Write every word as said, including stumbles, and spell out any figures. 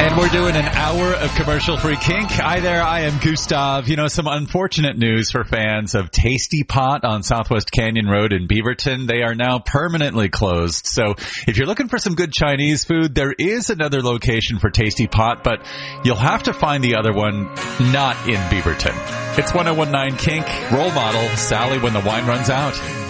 And we're doing an hour of commercial-free kink. Hi there, I am Gustav. You know, some unfortunate news for fans of Tasty Pot on Southwest Canyon Road in Beaverton. They are now permanently closed. So if you're looking for some good Chinese food, there is another location for Tasty Pot, but you'll have to find the other one not in Beaverton. It's one oh one nine Kink, role model, Sally when the wine runs out.